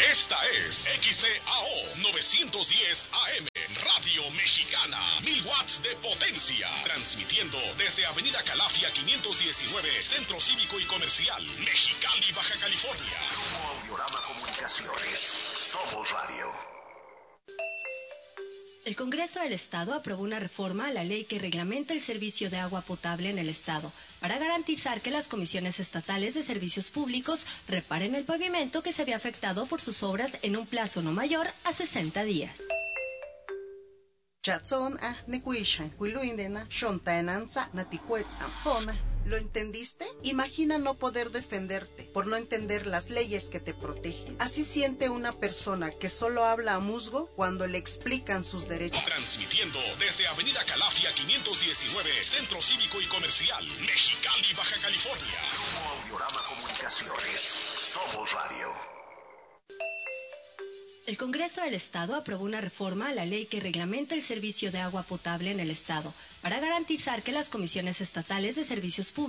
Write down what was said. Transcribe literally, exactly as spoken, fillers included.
Esta es X C A O novecientos diez A M, Radio Mexicana, mil watts de potencia, transmitiendo desde Avenida Calafia quinientos diecinueve, Centro Cívico y Comercial, Mexicali, Baja California. Grupo Audiorama Comunicaciones, somos radio. El Congreso del Estado aprobó una reforma a la ley que reglamenta el servicio de agua potable en el Estado, para garantizar que las comisiones estatales de servicios públicos reparen el pavimento que se había afectado por sus obras en un plazo no mayor a sesenta días. ¿Lo entendiste? Imagina no poder defenderte por no entender las leyes que te protegen. Así siente una persona que solo habla a musgo cuando le explican sus derechos. Transmitiendo desde Avenida Calafia quinientos diecinueve, Centro Cívico y Comercial, Mexicali, Baja California. Grupo Audiorama Comunicaciones, somos radio. El Congreso del Estado aprobó una reforma a la ley que reglamenta el servicio de agua potable en el Estado, para garantizar que las comisiones estatales de servicios públicos